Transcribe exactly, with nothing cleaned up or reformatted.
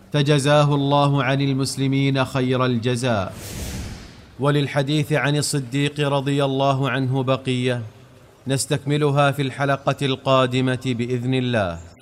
فجزاه الله عن المسلمين خير الجزاء. وللحديث عن الصديق رضي الله عنه بقية، نستكملها في الحلقة القادمة بإذن الله.